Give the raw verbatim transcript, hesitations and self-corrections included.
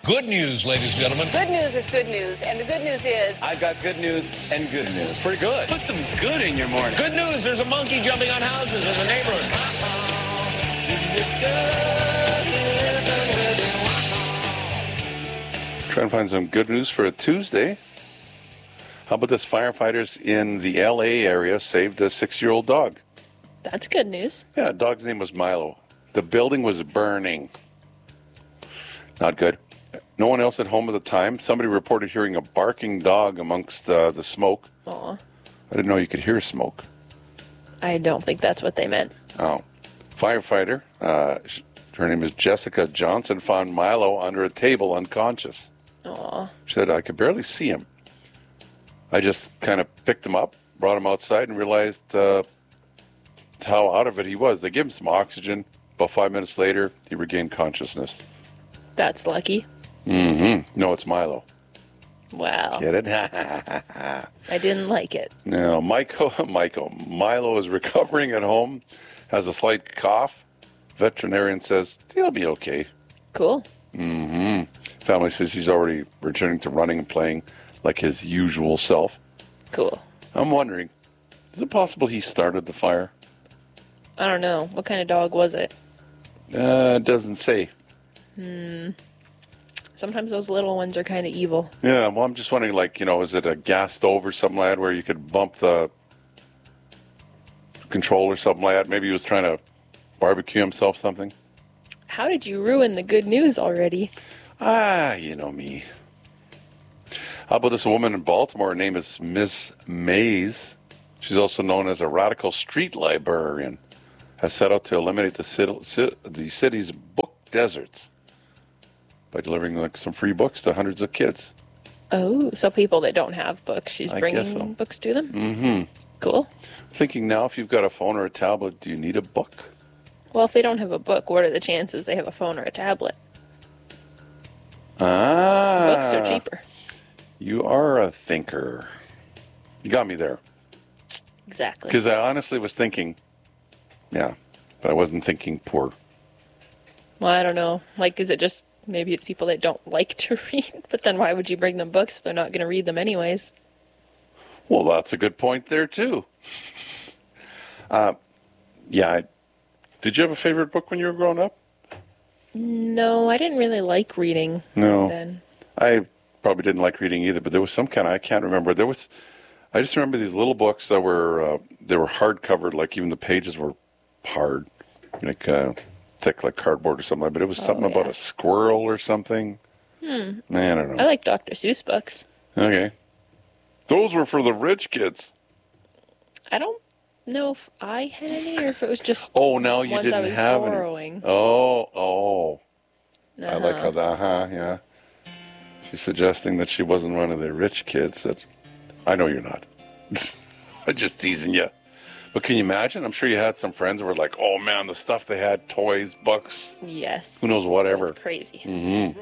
Good news, ladies and gentlemen. Good news is good news, and the good news is... I've got good news and good news. Pretty good. Put some good in your morning. Good news, there's a monkey jumping on houses in the neighborhood. Trying to find some good news for a Tuesday. How about this? Firefighters in the L A area saved a six-year-old dog. That's good news. Yeah, the dog's name was Milo. The building was burning. Not good. No one else at home at the time. Somebody reported hearing a barking dog amongst uh, the smoke. Aw. I didn't know you could hear smoke. I don't think that's what they meant. Oh. Firefighter, uh, her name is Jessica Johnson, found Milo under a table unconscious. Aw. She said, I could barely see him. I just kind of picked him up, brought him outside, and realized uh, how out of it he was. They gave him some oxygen. About five minutes later, he regained consciousness. That's lucky. Mm-hmm. No, it's Milo. Wow. Get it? I didn't like it. No, Michael, Michael, Milo is recovering at home, has a slight cough. Veterinarian says he'll be okay. Cool. Mm-hmm. Family says he's already returning to running and playing like his usual self. Cool. I'm wondering, is it possible he started the fire? I don't know. What kind of dog was it? Uh, it doesn't say. Hmm. Sometimes those little ones are kind of evil. Yeah, well, I'm just wondering, like, you know, is it a gas stove or something like that where you could bump the control or something like that? Maybe he was trying to barbecue himself something. How did you ruin the good news already? Ah, you know me. How about this woman in Baltimore? Her name is Miss Mays. She's also known as a radical street librarian. Has set out to eliminate the, city, the city's book deserts by delivering like some free books to hundreds of kids. Oh, so people that don't have books, she's I bringing guess so. books to them? Mm-hmm. Cool. Thinking now, if you've got a phone or a tablet, do you need a book? Well, if they don't have a book, what are the chances they have a phone or a tablet? Ah. Books are cheaper. You are a thinker. You got me there. Exactly. Because I honestly was thinking, yeah, but I wasn't thinking poor. Well, I don't know. Like, is it just, maybe it's people that don't like to read, but then why would you bring them books if they're not going to read them anyways? Well, that's a good point there, too. uh, yeah, I, did you have a favorite book when you were growing up? No, I didn't really like reading No. then. I probably didn't like reading either, but there was some kind of, I can't remember. There was, I just remember these little books that were, uh, they were hard covered, like even the pages were hard, like uh, thick like cardboard or something, but it was Oh, something yeah. about a squirrel or something. Hmm. Man, I don't know. I like Doctor Seuss books. Okay. Those were for the rich kids. I don't know if I had any or if it was just Oh, now you ones I didn't was have borrowing. any. Oh, oh. I like Uh-huh. how that, uh-huh, yeah. She's suggesting that she wasn't one of the rich kids. That I know you're not. I'm just teasing you. But can you imagine? I'm sure you had some friends who were like, oh, man, the stuff they had, toys, books, Yes. who knows whatever. It was crazy. Mm-hmm.